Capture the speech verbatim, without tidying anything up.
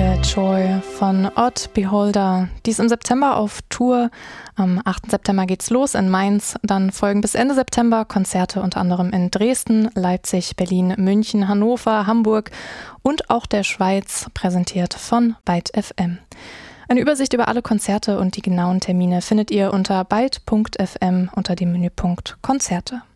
Get Joy von Odd Beholder. Die ist im September auf Tour. Am achten September geht's los in Mainz. Dann folgen bis Ende September Konzerte unter anderem in Dresden, Leipzig, Berlin, München, Hannover, Hamburg und auch der Schweiz, präsentiert von Byte F M. Eine Übersicht über alle Konzerte und die genauen Termine findet ihr unter byte punkt f m unter dem Menüpunkt Konzerte.